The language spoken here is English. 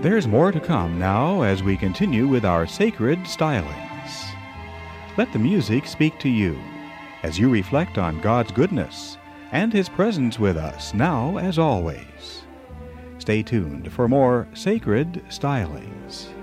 There's more to come now as we continue with our sacred stylings. Let the music speak to you as you reflect on God's goodness and His presence with us now as always. Stay tuned for more sacred stylings.